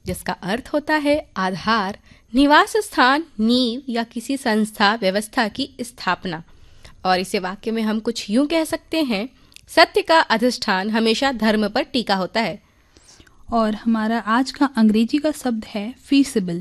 जिसका अर्थ होता है आधार, निवास स्थान, नींव या किसी संस्था व्यवस्था की स्थापना। और इसे वाक्य में हम कुछ यूं कह सकते हैं, सत्य का अधिष्ठान हमेशा धर्म पर टिका होता है। और हमारा आज का अंग्रेजी का शब्द है फीसिबल,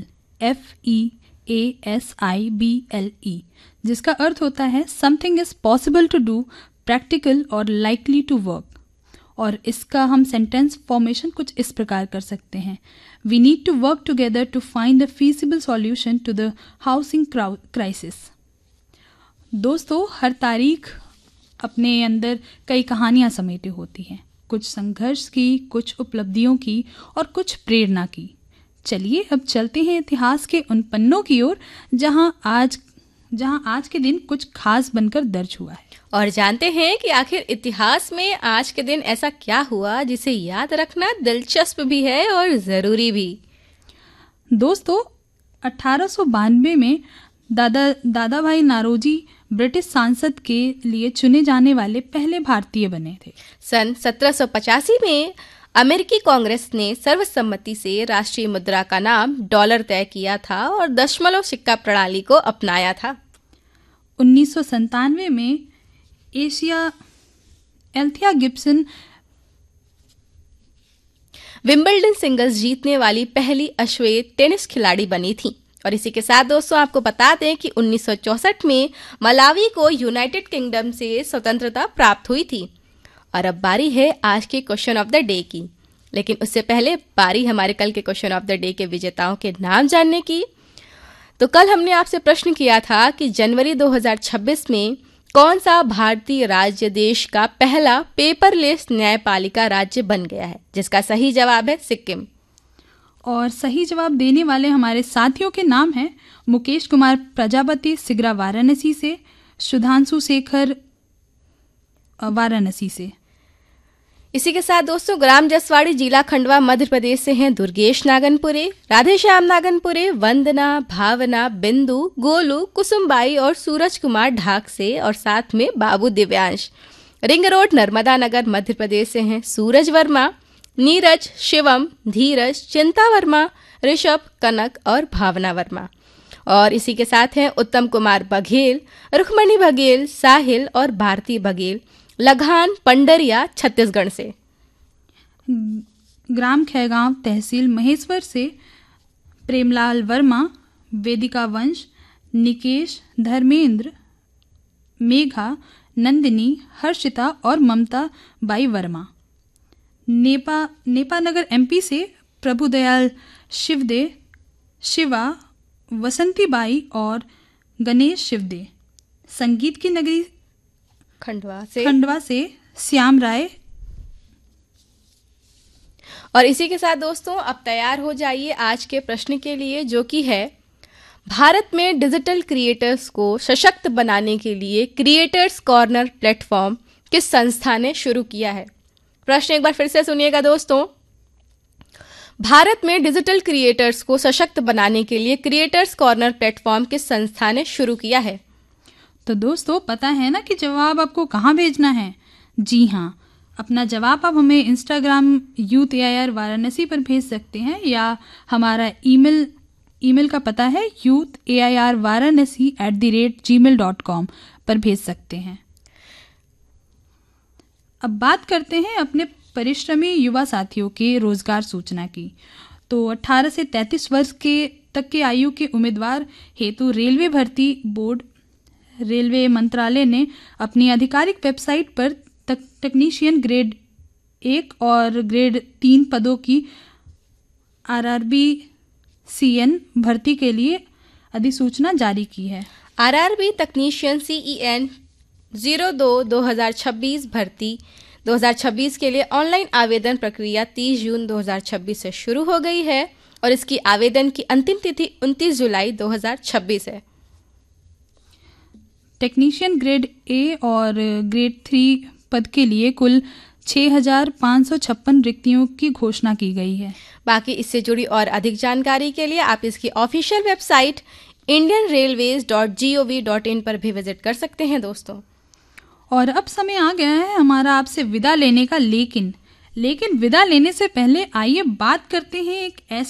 FEASIBLE, जिसका अर्थ होता है something is possible to do, practical और लाइकली टू वर्क। और इसका हम सेंटेंस फॉर्मेशन कुछ इस प्रकार कर सकते हैं, we need to work together to find the feasible solution to the housing crisis. दोस्तों, हर तारीख अपने अंदर कई कहानियां समेटे होती हैं, कुछ संघर्ष की, कुछ उपलब्धियों की और कुछ प्रेरणा की। चलिए अब चलते हैं इतिहास के उन पन्नों की ओर जहां आज के दिन कुछ खास बनकर दर्ज हुआ है, और जानते हैं कि आखिर इतिहास में आज के दिन ऐसा क्या हुआ जिसे याद रखना दिलचस्प भी है और जरूरी भी। दोस्तों, 1892 में दादा भाई नौरोजी ब्रिटिश सांसद के लिए चुने जाने वाले पहले भारतीय बने थे। सन 1785 में अमेरिकी कांग्रेस ने सर्वसम्मति से राष्ट्रीय मुद्रा का नाम डॉलर तय किया था और दशमलव सिक्का प्रणाली को अपनाया था। 1997 में एल्थिया गिब्सन विंबलडन सिंगल्स जीतने वाली पहली अश्वेत टेनिस खिलाड़ी बनी थी। और इसी के साथ दोस्तों आपको बता दें कि 1964 में मलावी को यूनाइटेड किंगडम से स्वतंत्रता प्राप्त हुई थी। और अब बारी है आज के क्वेश्चन ऑफ द डे की, लेकिन उससे पहले बारी हमारे कल के क्वेश्चन ऑफ द डे के विजेताओं के नाम जानने की। तो कल हमने आपसे प्रश्न किया था कि जनवरी 2026 में कौन सा भारतीय राज्य देश का पहला पेपरलेस न्यायपालिका राज्य बन गया है, जिसका सही जवाब है सिक्किम। और सही जवाब देने वाले हमारे साथियों के नाम हैं मुकेश कुमार प्रजापति सिगरा वाराणसी से, सुधांशु शेखर वाराणसी से। इसी के साथ दोस्तों ग्राम जसवाड़ी जिला खंडवा मध्य प्रदेश से हैं दुर्गेश नागनपुरे, राधेश्याम नागनपुरे, वंदना, भावना, बिंदु, गोलू, कुसुमबाई और सूरज कुमार ढाक से, और साथ में बाबू दिव्यांश। रिंग रोड नर्मदा नगर मध्य प्रदेश से हैं सूरज वर्मा, नीरज, शिवम, धीरज, चिंता वर्मा, ऋषभ, कनक और भावना वर्मा। और इसी के साथ हैं उत्तम कुमार बघेल, रुक्मणी बघेल, साहिल और भारती बघेल, लघान, पंडरिया, छत्तीसगढ़ से। ग्राम खैगांव तहसील महेश्वर से प्रेमलाल वर्मा, वेदिका वंश, निकेश, धर्मेंद्र, मेघा, नंदिनी, हर्षिता और ममता by Verma. Nipah Nagar MP से प्रभुदयाल शिवदे, शिवा, वसंती बाई और गणेश शिवदे। संगीत की नगरी खंडवा से श्याम राय। और इसी के साथ दोस्तों अब तैयार हो जाइए आज के प्रश्न के लिए, जो कि है भारत में डिजिटल क्रिएटर्स को सशक्त बनाने के लिए क्रिएटर्स कॉर्नर प्लेटफॉर्म किस संस्था ने शुरू किया है। प्रश्न एक बार फिर से सुनिएगा दोस्तों, भारत में डिजिटल क्रिएटर्स को सशक्त बनाने के लिए क्रिएटर्स कॉर्नर प्लेटफॉर्म किस संस्था ने शुरू किया है। तो दोस्तों पता है ना कि जवाब आपको कहाँ भेजना है। जी हाँ, अपना जवाब आप हमें इंस्टाग्राम यूथ AIR वाराणसी पर भेज सकते हैं, या हमारा ईमेल का पता है youthAIRvaranasi@gmail.com पर भेज सकते हैं। अब बात करते हैं अपने परिश्रमी युवा साथियों के रोजगार सूचना की। तो 18 से 33 वर्ष तक के आयु के उम्मीदवार हेतु रेलवे भर्ती बोर्ड, रेलवे मंत्रालय ने अपनी आधिकारिक वेबसाइट पर टेक्नीशियन ग्रेड 1 और ग्रेड 3 पदों की RRB CN भर्ती के लिए अधिसूचना जारी की है। RRB टेक्नीशियन CEN 02/2026 भर्ती 2026 के लिए ऑनलाइन आवेदन प्रक्रिया 30 जून 2026 से शुरू हो गई है और इसकी आवेदन की अंतिम तिथि 29 जुलाई 2026 है। टेक्नीशियन ग्रेड A और ग्रेड 3 पद के लिए कुल 6,556 रिक्तियों की घोषणा की गई है। बाकी इससे जुड़ी और अधिक जानकारी के लिए आप इसकी ऑफिशियल वेबसाइट indianrailways.gov.in पर भी विजिट कर सकते हैं दोस्तों। और अब समय आ गया है हमारा आपसे विदा लेने का, लेकिन विदा लेने से पहले आइए बात करते हैं एक ऐसे